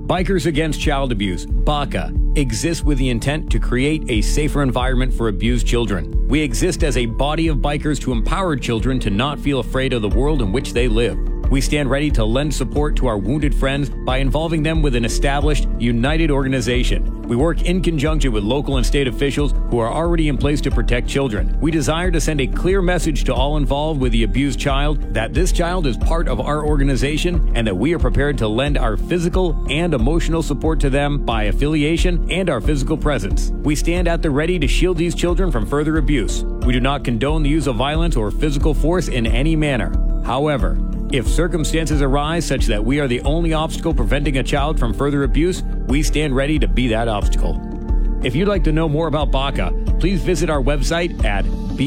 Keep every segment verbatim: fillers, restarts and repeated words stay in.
Bikers Against Child Abuse, BACA, exists with the intent to create a safer environment for abused children. We exist as a body of bikers to empower children to not feel afraid of the world in which they live. We stand ready to lend support to our wounded friends by involving them with an established, united organization. We work in conjunction with local and state officials who are already in place to protect children. We desire to send a clear message to all involved with the abused child that this child is part of our organization and that we are prepared to lend our physical and emotional support to them by affiliation and our physical presence. We stand at the ready to shield these children from further abuse. We do not condone the use of violence or physical force in any manner. However, if circumstances arise such that we are the only obstacle preventing a child from further abuse, we stand ready to be that obstacle. If you'd like to know more about BACA, please visit our website at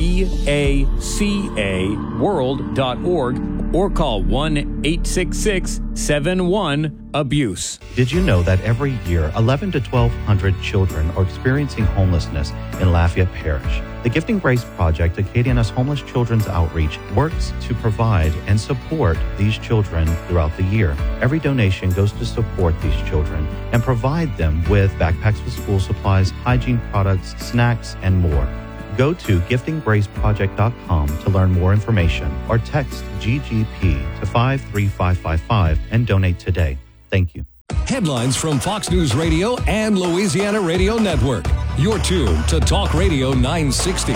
baca world dot org or call one eight six six seven one abuse. Did you know that every year eleven to twelve hundred children are experiencing homelessness in Lafayette Parish? The Gifting Grace Project, Acadiana's Homeless Children's Outreach, works to provide and support these children throughout the year. Every donation goes to support these children and provide them with backpacks with school supplies, hygiene products, snacks, and more. Go to gifting grace project dot com to learn more information or text G G P to five three five five five and donate today. Thank you. Headlines from Fox News Radio and Louisiana Radio Network. You're tuned to Talk Radio nine sixty.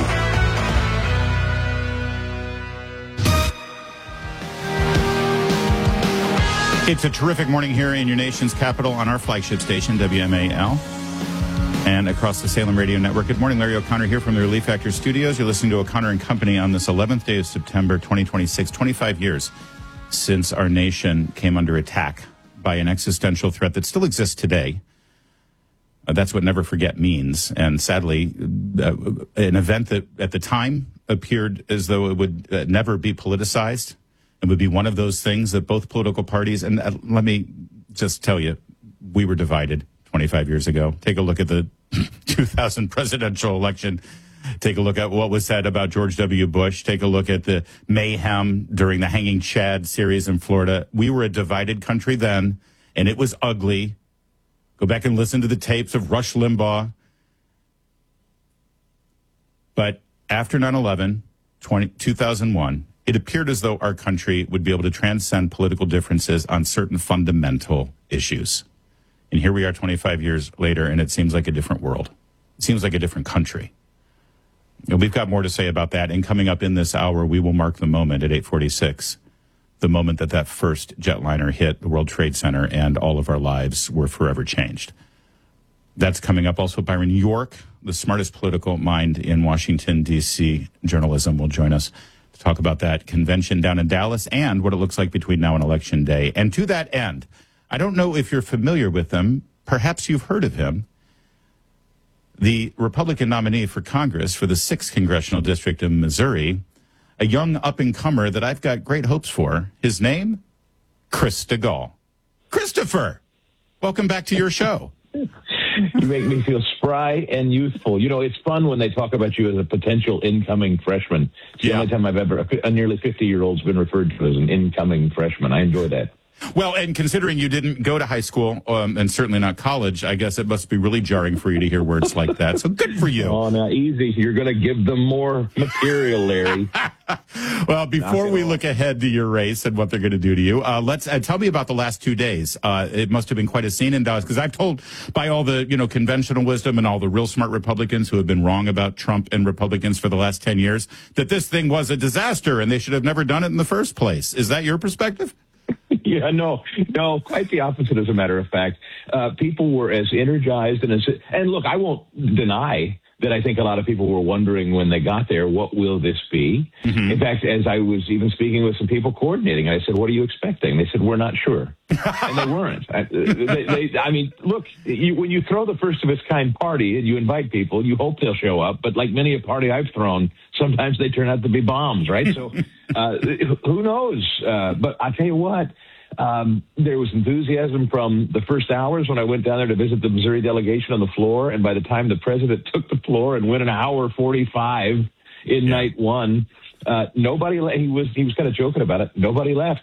It's a terrific morning here in your nation's capital on our flagship station, W M A L, and across the Salem Radio Network. Good morning, Larry O'Connor here from the Relief Factor Studios. You're listening to O'Connor and Company on this eleventh day of September, twenty twenty-six, twenty-five years since our nation came under attack by an existential threat that still exists today. Uh, that's what never forget means. And sadly, uh, an event that at the time appeared as though it would uh, never be politicized. It would be one of those things that both political parties, and uh, let me just tell you, we were divided twenty-five years ago. Take a look at the two thousand presidential election. Take a look at what was said about George W. Bush. Take a look at the mayhem during the Hanging Chad series in Florida. We were a divided country then, and it was ugly. Go back and listen to the tapes of Rush Limbaugh. But after nine eleven, two thousand one, it appeared as though our country would be able to transcend political differences on certain fundamental issues. And here we are twenty-five years later, and it seems like a different world. It seems like a different country. And we've got more to say about that. And coming up in this hour, we will mark the moment at eight forty-six, the moment that that first jetliner hit the World Trade Center and all of our lives were forever changed. That's coming up. Also, Byron York, the smartest political mind in Washington, D C journalism, will join us to talk about that convention down in Dallas and what it looks like between now and Election Day. And to that end, I don't know if you're familiar with him. Perhaps you've heard of him. The Republican nominee for Congress for the sixth Congressional District of Missouri, a young up-and-comer that I've got great hopes for. His name, Chris Stigall. Christopher, welcome back to your show. You make me feel spry and youthful. You know, it's fun when they talk about you as a potential incoming freshman. It's the Yeah. only time I've ever, a nearly fifty-year-old's been referred to as an incoming freshman. I enjoy that. Well, and considering you didn't go to high school um, and certainly not college, I guess it must be really jarring for you to hear words like that. So good for you. Oh, now easy. You're going to give them more material, Larry. Well, before we look ahead to your race and what they're going to do to you, uh, let's uh, tell me about the last two days. Uh, it must have been quite a scene in Dallas, because I've told by all the, you know, conventional wisdom and all the real smart Republicans who have been wrong about Trump and Republicans for the last ten years that this thing was a disaster and they should have never done it in the first place. Is that your perspective? Yeah, no, no, quite the opposite, as a matter of fact. Uh, people were as energized and as, and look, I won't deny that I think a lot of people were wondering when they got there, what will this be? Mm-hmm. In fact, as I was even speaking with some people coordinating, I said, what are you expecting? They said, we're not sure. And they weren't. I, they, they, I mean, look, you, when you throw the first of its kind party and you invite people, you hope they'll show up. But like many a party I've thrown, sometimes they turn out to be bombs, right? So uh, who knows? Uh, but I tell you what, Um, there was enthusiasm from the first hours when I went down there to visit the Missouri delegation on the floor. And by the time the president took the floor and went an hour forty-five in yeah. night one, uh, nobody, he was, he was kind of joking about it. Nobody left.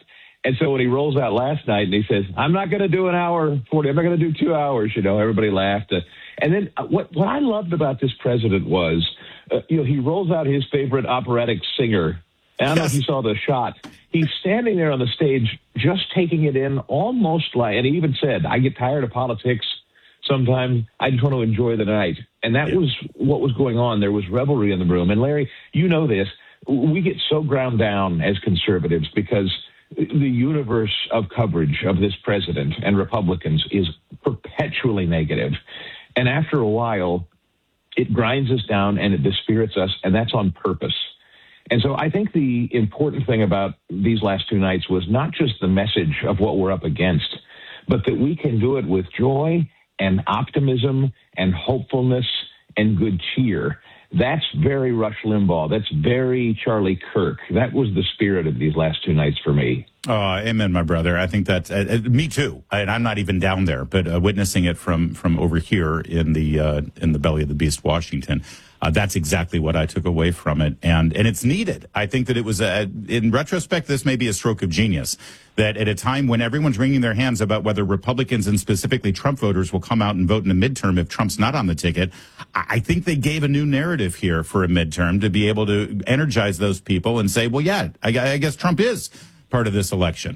And so when he rolls out last night and he says, I'm not going to do an hour forty, I'm not going to do two hours, you know, everybody laughed. Uh, and then uh, what, what I loved about this president was, uh, you know, he rolls out his favorite operatic singer. And I don't yes. know if you saw the shot. He's standing there on the stage just taking it in almost like, and he even said, I get tired of politics sometimes. I just want to enjoy the night. And that yeah. was what was going on. There was revelry in the room. And Larry, you know this. We get so ground down as conservatives because the universe of coverage of this president and Republicans is perpetually negative. And after a while, it grinds us down and it dispirits us, and that's on purpose. And so I think the important thing about these last two nights was not just the message of what we're up against, but that we can do it with joy and optimism and hopefulness and good cheer. That's very Rush Limbaugh. That's very Charlie Kirk. That was the spirit of these last two nights for me. Oh, amen, my brother. I think that's uh, uh, me too. And I'm not even down there, but uh, witnessing it from from over here in the uh, in the belly of the beast, Washington. Uh, that's exactly what I took away from it, and and it's needed. I think that it was, a, in retrospect, this may be a stroke of genius, that at a time when everyone's wringing their hands about whether Republicans and specifically Trump voters will come out and vote in a midterm if Trump's not on the ticket, I think they gave a new narrative here for a midterm to be able to energize those people and say, well, yeah, I, I guess Trump is part of this election.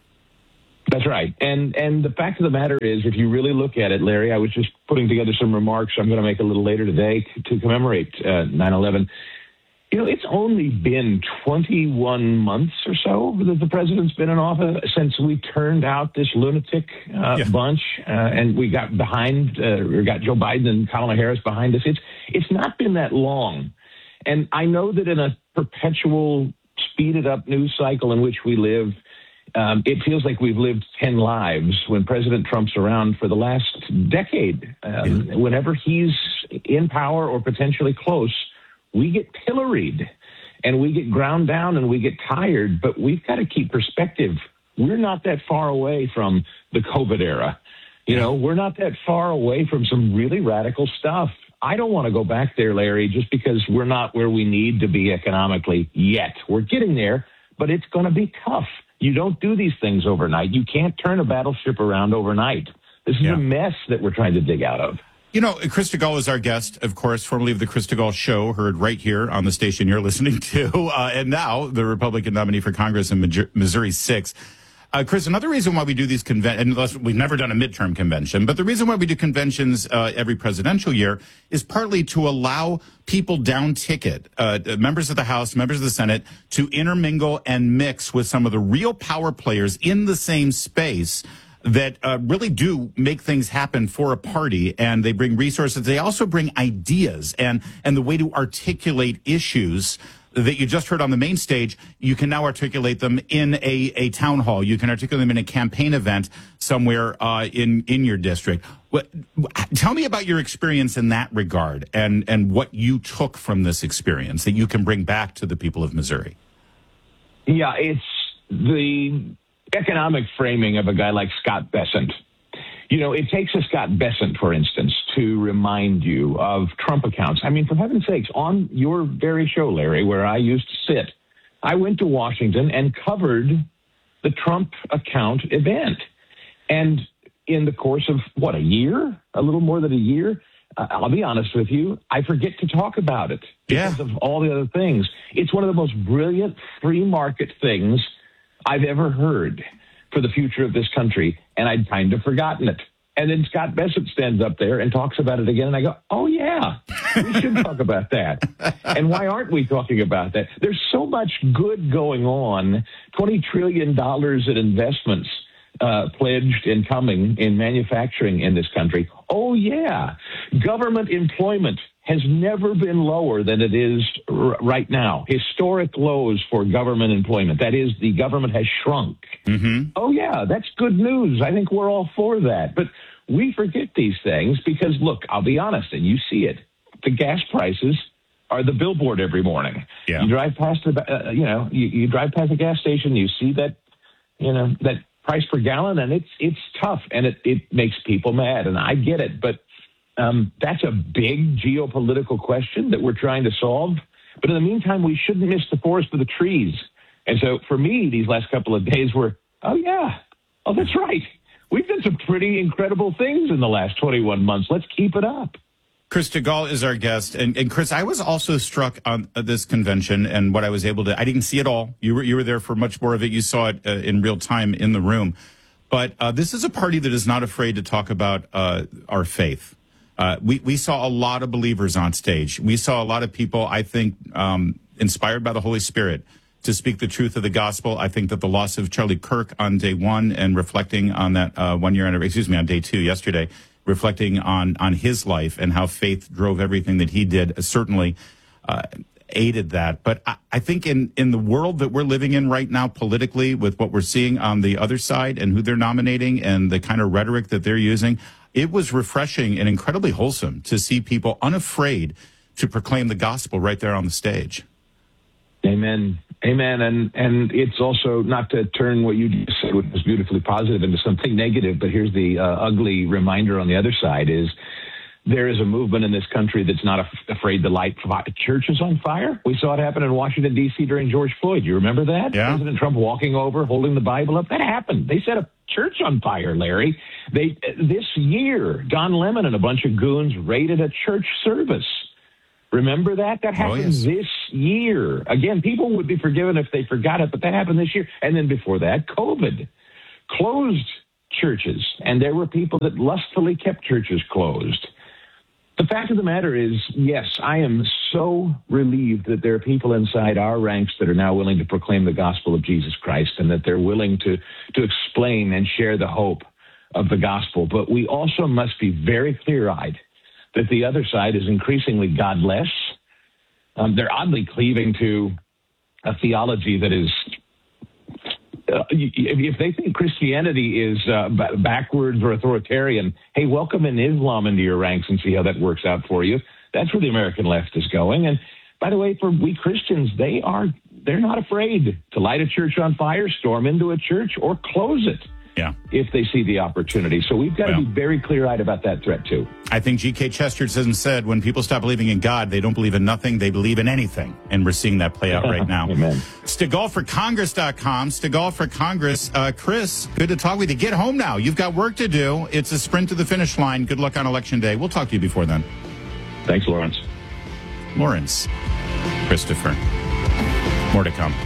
That's right. And and the fact of the matter is, if you really look at it, Larry, I was just putting together some remarks I'm going to make a little later today to commemorate uh, nine eleven. You know, it's only been twenty-one months or so that the president's been in office since we turned out this lunatic uh, yeah. bunch uh, and we got behind, uh, we got Joe Biden and Kamala Harris behind us. It's, it's not been that long. And I know that in a perpetual speeded up news cycle in which we live, Um, it feels like we've lived ten lives when President Trump's around for the last decade. Um, yeah. Whenever he's in power or potentially close, we get pilloried and we get ground down and we get tired, but we've got to keep perspective. We're not that far away from the COVID era. You know, we're not that far away from some really radical stuff. I don't want to go back there, Larry, just because we're not where we need to be economically yet. We're getting there, but it's going to be tough. You don't do these things overnight. You can't turn a battleship around overnight. This is yeah. a mess that we're trying to dig out of. You know, Chris DeGaulle is our guest, of course, formerly of the Chris DeGaulle Show, heard right here on the station you're listening to, uh, and now the Republican nominee for Congress in Missouri six. Uh, Chris, another reason why we do these conventions, we've never done a midterm convention, but the reason why we do conventions uh, every presidential year is partly to allow people down ticket, uh, members of the House, members of the Senate, to intermingle and mix with some of the real power players in the same space that uh, really do make things happen for a party, and they bring resources. They also bring ideas and, and the way to articulate issues that you just heard on the main stage. You can now articulate them in a, a town hall. You can articulate them in a campaign event somewhere uh, in, in your district. What, tell me about your experience in that regard and, and what you took from this experience that you can bring back to the people of Missouri. Yeah, it's the economic framing of a guy like Scott Bessent. You know, it takes a Scott Bessent, for instance, to remind you of Trump accounts. I mean, for heaven's sakes, on your very show, Larry, where I used to sit, I went to Washington and covered the Trump account event. And in the course of, what, a year? A little more than a year? Uh, I'll be honest with you, I forget to talk about it because yeah. of all the other things. It's one of the most brilliant free market things I've ever heard for the future of this country, and I'd kind of forgotten it. And then Scott Bessent stands up there and talks about it again, and I go, oh, yeah, we should talk about that. And why aren't we talking about that? There's so much good going on, twenty trillion dollars in investments uh, pledged and coming in manufacturing in this country. Oh, yeah, government employment has never been lower than it is r- right now. Historic lows for government employment. That is, the government has shrunk. Mm-hmm. Oh, yeah, that's good news. I think we're all for that. But we forget these things because, look, I'll be honest, and you see it. The gas prices are the billboard every morning. Yeah. You drive past the, uh, you know, you, you drive past the gas station, you see that, you know, that price per gallon, and it's it's tough, and it, it makes people mad, and I get it, but Um, that's a big geopolitical question that we're trying to solve. But in the meantime, we shouldn't miss the forest for the trees. And so for me, these last couple of days were Oh, yeah. Oh, that's right. We've done some pretty incredible things in the last twenty-one months. Let's keep it up. Chris Stigall is our guest. And, and Chris, I was also struck on this convention and what I was able to, I didn't see it all. You were, you were there for much more of it. You saw it uh, in real time in the room. But uh, this is a party that is not afraid to talk about uh, our faith. Uh, we, we saw a lot of believers on stage. We saw a lot of people, I think, um, inspired by the Holy Spirit to speak the truth of the gospel. I think that the loss of Charlie Kirk on day one and reflecting on that uh, one year anniversary, excuse me, on day two yesterday, reflecting on, on his life and how faith drove everything that he did, uh, certainly uh, aided that. But I, I think in, in the world that we're living in right now politically, with what we're seeing on the other side and who they're nominating and the kind of rhetoric that they're using, it was refreshing and incredibly wholesome to see people unafraid to proclaim the gospel right there on the stage. Amen. Amen. And and it's also, not to turn what you just said, which was beautifully positive, into something negative, but here's the uh, ugly reminder on the other side is there is a movement in this country that's not af- afraid to light churches on fire. We saw it happen in Washington, D C during George Floyd. You remember that? Yeah. President Trump walking over, holding the Bible up. That happened. They set a church on fire, Larry. They This year, Don Lemon and a bunch of goons raided a church service. Remember that? That happened oh, yes. this year. Again, people would be forgiven if they forgot it, but that happened this year. And then before that, COVID closed churches, and there were people that lustfully kept churches closed. The fact of the matter is, yes, I am so relieved that there are people inside our ranks that are now willing to proclaim the gospel of Jesus Christ and that they're willing to, to explain and share the hope of the gospel. But we also must be very clear-eyed that the other side is increasingly godless. Um, they're oddly cleaving to a theology that is, uh, if they think Christianity is uh, b- backwards or authoritarian, hey, welcome in Islam into your ranks and see how that works out for you. That's where the American left is going. And by the way, for we Christians, they are, they're not afraid to light a church on fire, storm into a church, or close it. Yeah. If they see the opportunity. So we've got well, to be very clear-eyed about that threat, too. I think G K Chesterton said, when people stop believing in God, they don't believe in nothing, they believe in anything. And we're seeing that play out right now. Amen. Stigall for Congress dot com. Stigall for Congress. Uh, Chris, good to talk with you. Get home now. You've got work to do. It's a sprint to the finish line. Good luck on Election Day. We'll talk to you before then. Thanks, Lawrence. Lawrence. Christopher. More to come.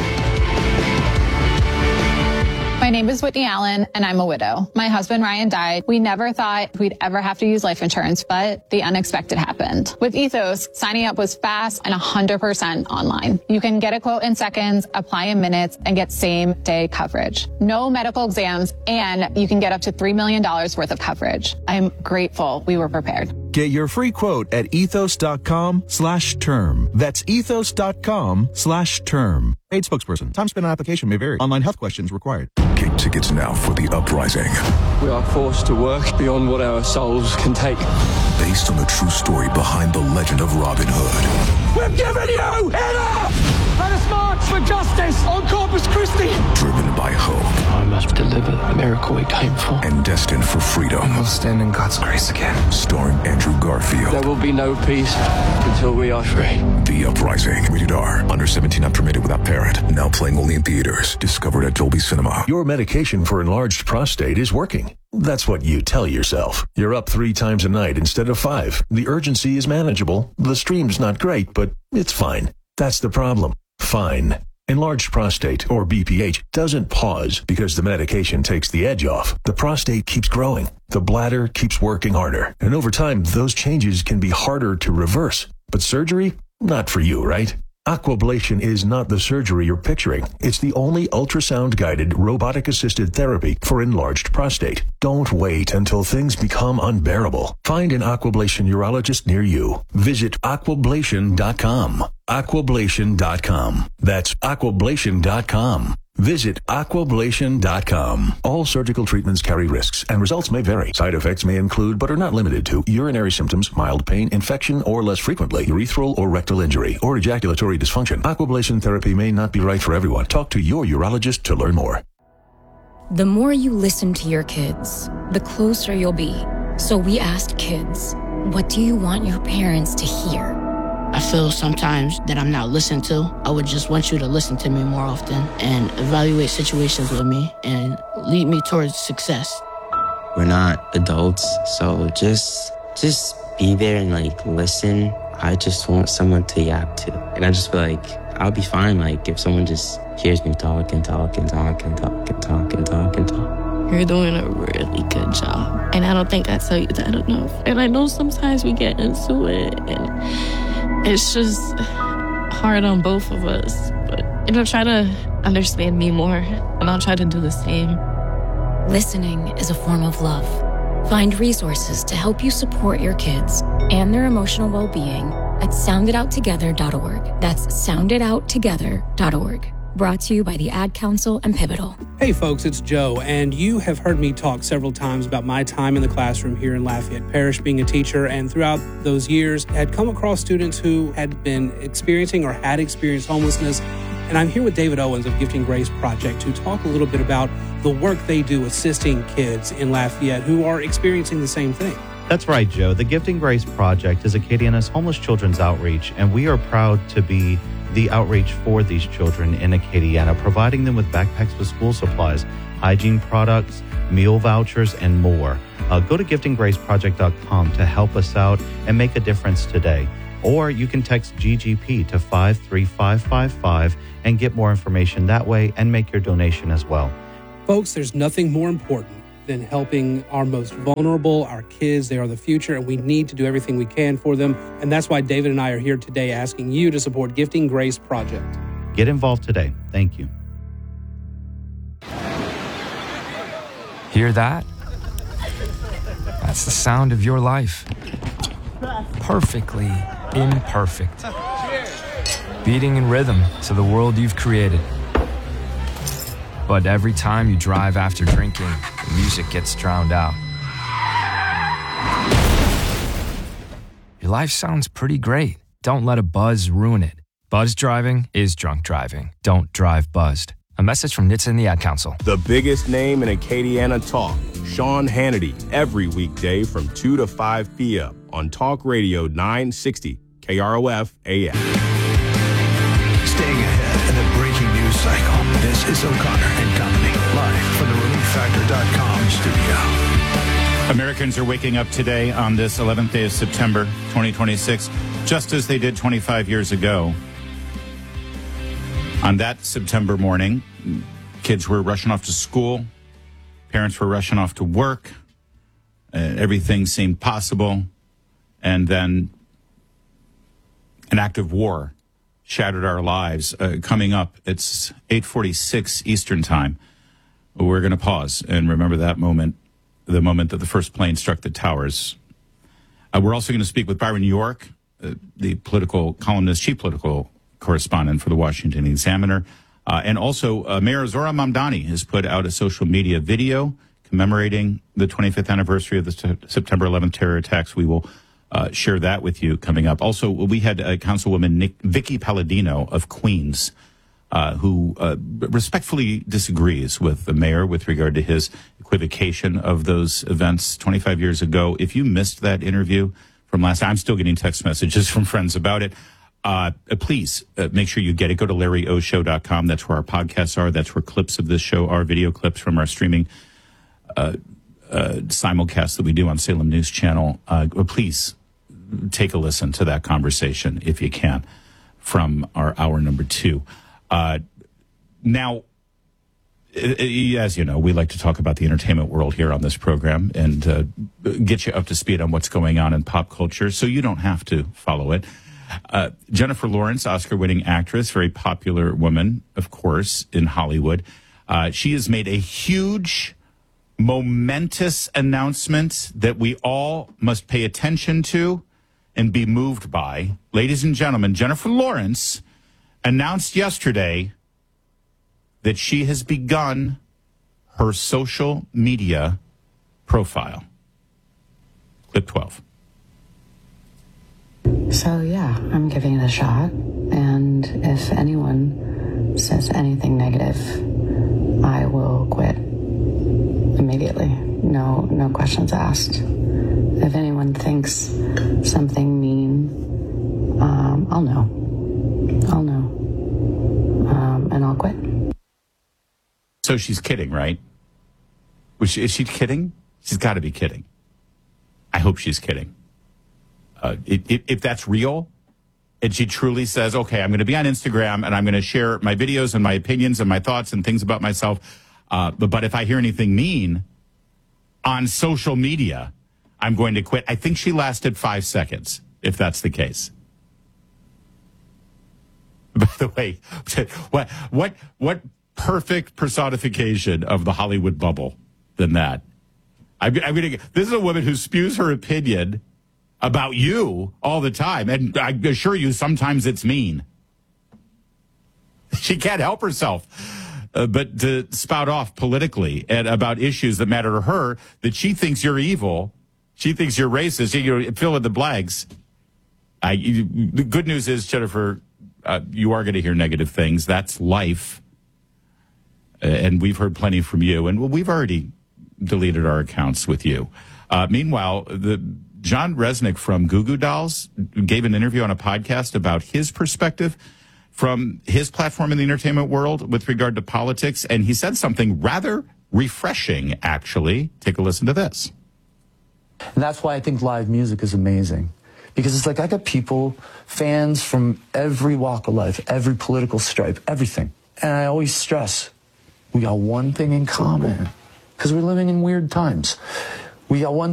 My name is Whitney Allen, and I'm a widow. My husband, Ryan, died. We never thought we'd ever have to use life insurance, but the unexpected happened. With Ethos, signing up was fast and one hundred percent online. You can get a quote in seconds, apply in minutes, and get same-day coverage. No medical exams, and you can get up to three million dollars worth of coverage. I'm grateful we were prepared. Get your free quote at ethos.com slash term. That's ethos.com slash term. Paid spokesperson. Time spent on application may vary. Online health questions required. Get tickets now for The Uprising. We are forced to work beyond what our souls can take. Based on the true story behind the legend of Robin Hood. We're giving you enough! Let us march for justice on Corpus Christi! Driven by hope. I must deliver the miracle we came for. And destined for freedom. We'll stand in God's grace again. Starring Andrew Garfield. There will be no peace until we are free. The Uprising. Rated R. Under seventeen, not permitted without parent. Now playing only in theaters. Discovered at Dolby Cinema. Your medication for enlarged prostate is working. That's what you tell yourself. You're up three times a night instead of five. The urgency is manageable. The stream's not great, but it's fine. That's the problem. Fine. Enlarged prostate, or B P H, doesn't pause because the medication takes the edge off. The prostate keeps growing. The bladder keeps working harder. And over time, those changes can be harder to reverse. But surgery? Not for you, right? Aquablation is not the surgery you're picturing. It's the only ultrasound-guided, robotic-assisted therapy for enlarged prostate. Don't wait until things become unbearable. Find an Aquablation urologist near you. Visit aquablation dot com. aquablation dot com. That's aquablation dot com. Visit aquablation dot com. All surgical treatments carry risks, and results may vary. Side effects may include, but are not limited to, urinary symptoms, mild pain, infection, or less frequently, urethral or rectal injury, or ejaculatory dysfunction. Aquablation therapy may not be right for everyone. Talk to your urologist to learn more. The more you listen to your kids, the closer you'll be. So we asked kids, what do you want your parents to hear? I feel sometimes that I'm not listened to. I would just want you to listen to me more often and evaluate situations with me and lead me towards success. We're not adults, so just just be there and like listen. I just want someone to yap to. And I just feel like I'll be fine like if someone just hears me talk and talk and talk and talk and talk and talk and talk. You're doing a really good job. And I don't think I tell you that enough. And I know sometimes we get into it and it's just hard on both of us. But you know, try to understand me more and I'll try to do the same. Listening is a form of love. Find resources to help you support your kids and their emotional well-being at sound it out together dot org. That's sound it out together dot org. Brought to you by the Ad Council and Pivotal. Hey folks, it's Joe, and you have heard me talk several times about my time in the classroom here in Lafayette Parish being a teacher, and throughout those years had come across students who had been experiencing or had experienced homelessness. And I'm here with David Owens of Gifting Grace Project to talk a little bit about the work they do assisting kids in Lafayette who are experiencing the same thing. That's right, Joe. The Gifting Grace Project is Acadiana's homeless children's outreach, and we are proud to be the outreach for these children in Acadiana, providing them with backpacks with school supplies, hygiene products, meal vouchers, and more. Uh, go to gifting grace project dot com to help us out and make a difference today. Or you can text G G P to five three five five five and get more information that way and make your donation as well. Folks, there's nothing more important than helping our most vulnerable, our kids. They are the future, and we need to do everything we can for them. And that's why David and I are here today asking you to support Gifting Grace Project. Get involved today. Thank you. Hear that? That's the sound of your life. Perfectly imperfect. Beating in rhythm to the world you've created. But every time you drive after drinking, the music gets drowned out. Your life sounds pretty great. Don't let a buzz ruin it. Buzz driving is drunk driving. Don't drive buzzed. A message from N H T S A and the Ad Council. The biggest name in Acadiana talk, Sean Hannity, every weekday from two to five p.m. on Talk Radio nine sixty K R O F A M. Staying ahead in the breaking news cycle. This is O'Connor and Company, live from the relief factor dot com studio. Americans are waking up today on this eleventh day of September, twenty twenty-six, just as they did twenty-five years ago. On that September morning, kids were rushing off to school. Parents were rushing off to work. Uh, everything seemed possible. And then an act of war shattered our lives. Uh, coming up, it's eight forty-six Eastern time. We're going to pause and remember that moment, the moment that the first plane struck the towers. Uh, we're also going to speak with Byron York, uh, the political columnist, chief political correspondent for the Washington Examiner. Uh, and also, uh, Mayor Zohran Mamdani has put out a social media video commemorating the twenty-fifth anniversary of the se- September eleventh terror attacks. We will uh, share that with you coming up. Also, we had uh, Councilwoman Nick, Vicky Palladino of Queens, uh, who uh, respectfully disagrees with the mayor with regard to his equivocation of those events twenty-five years ago. If you missed that interview from last time, I'm still getting text messages from friends about it. Uh, please uh, make sure you get it. Go to larry o show dot com. That's where our podcasts are. That's where clips of this show are, video clips from our streaming uh, uh, simulcast that we do on Salem News Channel. Uh, please take a listen to that conversation, if you can, from our hour number two. Uh, now, it, it, as you know, we like to talk about the entertainment world here on this program and uh, get you up to speed on what's going on in pop culture so you don't have to follow it. Uh, Jennifer Lawrence, Oscar-winning actress, very popular woman, of course, in Hollywood. Uh, she has made a huge, momentous announcement that we all must pay attention to and be moved by. Ladies and gentlemen, Jennifer Lawrence announced yesterday that she has begun her social media profile. Clip twelve. So, yeah, I'm giving it a shot. And if anyone says anything negative, I will quit immediately. No, no questions asked. If anyone thinks something mean um, I'll know. I'll know. Um, and I'll quit. So she's kidding, right? Was she, is she kidding? She's got to be kidding. I hope she's kidding. Uh, it, it, if that's real, and she truly says, okay, I'm going to be on Instagram and I'm going to share my videos and my opinions and my thoughts and things about myself. Uh, but, but if I hear anything mean on social media, I'm going to quit. I think she lasted five seconds, if that's the case. By the way, what what what perfect personification of the Hollywood bubble than that? I'm, I'm gonna. This is a woman who spews her opinion about you all the time, and I assure you, sometimes it's mean. She can't help herself, uh, but to spout off politically and about issues that matter to her. That she thinks you're evil, she thinks you're racist. You know, fill in the blanks. I, you, the good news is, Jennifer, uh, you are going to hear negative things. That's life, uh, and we've heard plenty from you, and well, we've already deleted our accounts with you. Uh, meanwhile, the John Resnick from Goo Goo Dolls gave an interview on a podcast about his perspective from his platform in the entertainment world with regard to politics, and he said something rather refreshing, actually. Take a listen to this. And that's why I think live music is amazing. Because it's like I got people, fans from every walk of life, every political stripe, everything. And I always stress, we got one thing in common. Because we're living in weird times. We got one